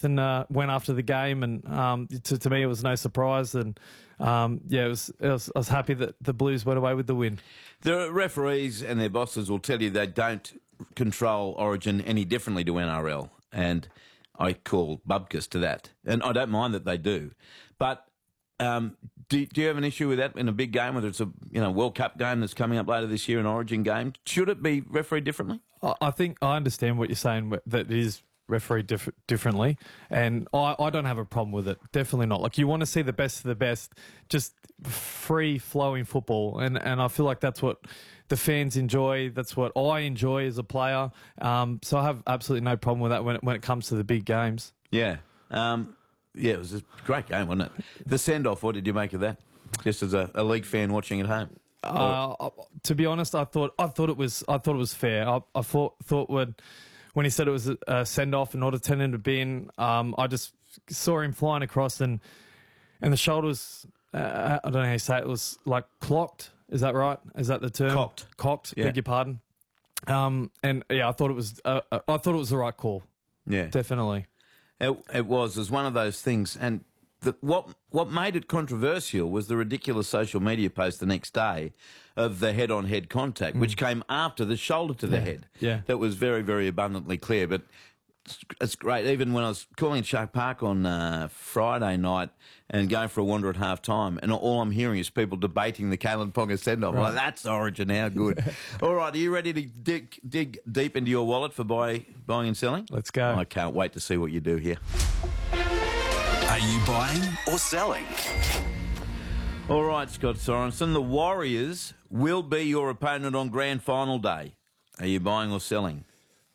Nathan went after the game, and to me it was no surprise. And I was happy that the Blues went away with the win. The referees and their bosses will tell you they don't control Origin any differently to NRL, and I call bubkus to that. And I don't mind that they do, but do you have an issue with that in a big game, whether it's a World Cup game that's coming up later this year, an Origin game? Should it be refereed differently? I think I understand what you're saying, that it is refereed differently, and I don't have a problem with it. Definitely not. Like, you want to see the best of the best, just free-flowing football, and I feel like that's what the fans enjoy. That's what I enjoy as a player. So I have absolutely no problem with that when it comes to the big games. Yeah. It was a great game, wasn't it? The send-off, what did you make of that? Just as a league fan watching at home. To be honest, I thought it was fair. I thought when he said it was a send-off and not a 10 in a bin, I just saw him flying across, and the shoulders, I don't know how you say it, it was like clocked. Is that right? Is that the term? Cocked. Yeah. Beg your pardon. I thought it was the right call. Yeah, definitely. It was one of those things, and what made it controversial was the ridiculous social media post the next day of the head-on-head contact, which came after the shoulder to the head. Yeah, that was very, very abundantly clear. But it's great. Even when I was calling Shark Park on Friday night and going for a wander at half-time, and all I'm hearing is people debating the Kalen Ponga send-off. Right. Like, that's Origin, how good. All right, are you ready to dig deep into your wallet for buying and selling? Let's go. I can't wait to see what you do here. Are you buying or selling? All right, Scott Sorensen, the Warriors will be your opponent on Grand Final day. Are you buying or selling?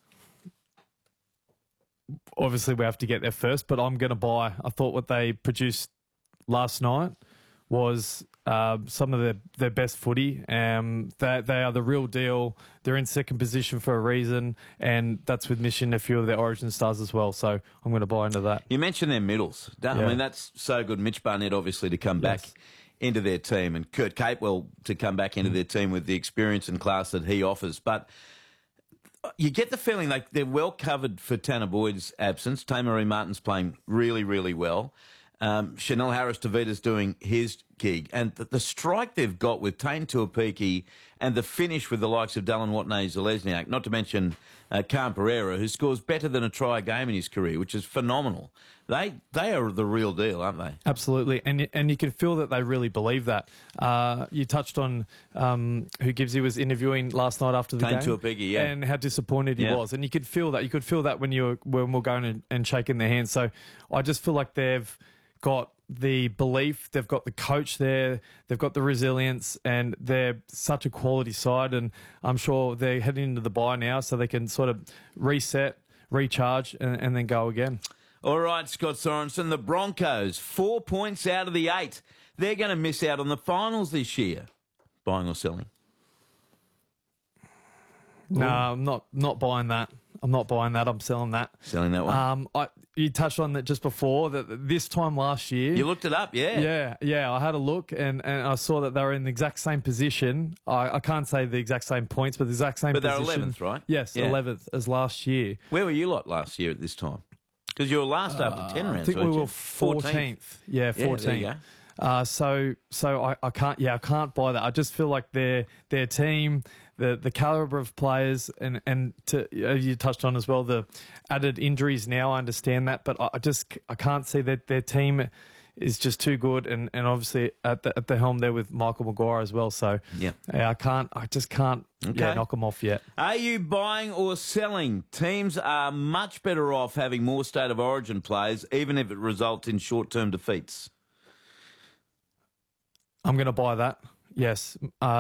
Obviously, we have to get there first, but I'm going to buy. I thought what they produced last night was some of their best footy. They are the real deal. They're in second position for a reason, and that's with missing a few of their Origin stars as well. So I'm going to buy into that. You mentioned their middles. I mean, that's so good. Mitch Barnett, obviously, to come back into their team, and Kurt Capewell to come back into their team with the experience and class that he offers. But you get the feeling like they're well covered for Tanner Boyd's absence. Tamaree Martin's playing really, really well. Chanel Harris-Tavita's doing his gig. And the strike they've got with Tane Tuapiki and the finish with the likes of Dallin Watney-Zalesniak, not to mention Khan Pereira, who scores better than a try a game in his career, which is phenomenal. They are the real deal, aren't they? Absolutely. And you can feel that they really believe that. You touched on who Gibbsy was interviewing last night after the Tane game. Tuapiki, yeah. And how disappointed he was. And you could feel that. You could feel that when we're going and shaking their hands. So I just feel like they've got the belief, they've got the coach there, they've got the resilience, and they're such a quality side. And I'm sure they're heading into the bye now, so they can sort of reset, recharge, and then go again. All right, Scott Sorensen, the Broncos, 4 points out of the 8. They're going to miss out on the finals this year. Buying or selling? No, I'm not buying that. I'm not buying that. I'm selling that. Selling that one? You touched on that just before, that this time last year. You looked it up, yeah. Yeah. I had a look, and I saw that they were in the exact same position. I can't say the exact same points, but the exact same position. But they're 11th, right? Yes, yeah. 11th as last year. Where were you lot last year at this time? Because you were last after 10 rounds, I think we were 14th. Yeah, 14th. There you go. So I can't buy that. I just feel like their team, the caliber of players, and you touched on as well the added injuries now. I understand that, but I can't see that their team is just too good, and obviously at the helm there with Michael Maguire as well. So I just can't knock them off yet. Are you buying or selling? Teams are much better off having more State of Origin players, even if it results in short-term defeats. I'm going to buy that. Yes.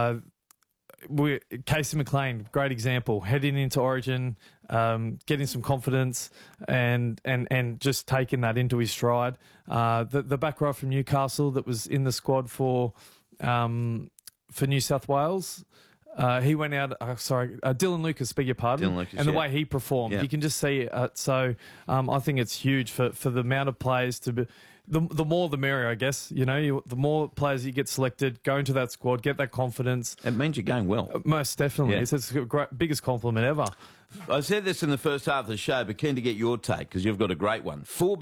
Casey McLean, great example. Heading into Origin, getting some confidence and just taking that into his stride. The back row from Newcastle that was in the squad for New South Wales. He went out, Dylan Lucas, beg your pardon. Dylan Lucas, and the way he performed, you can just see it. So I think it's huge for the amount of players to be. The more the merrier, I guess. The more players you get selected, go into that squad, get that confidence. It means you're going well. Most definitely. Yeah. It's the biggest compliment ever. I said this in the first half of the show, but keen to get your take because you've got a great one.